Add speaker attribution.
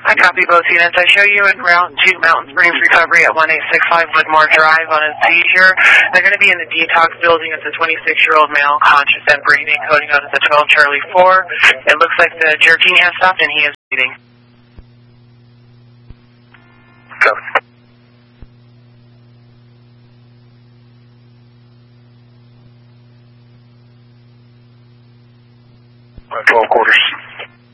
Speaker 1: I copy both units. I show you en route to Mountain Springs Recovery at 1865 Woodmore Drive on a seizure. They're going to be in the detox building. It's a 26-year-old male, conscious and breathing, coding out as a 12 Charlie 4. It looks like the jerking has stopped and he is breathing.
Speaker 2: Go. 12 quarters.